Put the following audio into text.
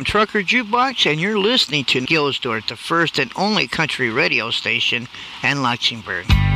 I'm Trucker Jukebox, and you're listening to Gilsdorf, the first and only country radio station in Luxembourg.